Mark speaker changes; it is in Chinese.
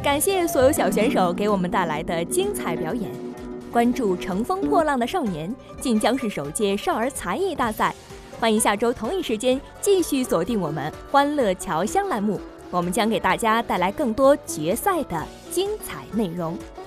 Speaker 1: 感谢所有小选手给我们带来的精彩表演。关注乘风破浪的少年，晋江市首届少儿才艺大赛。欢迎下周同一时间继续锁定我们欢乐侨乡栏目，我们将给大家带来更多决赛的精彩内容。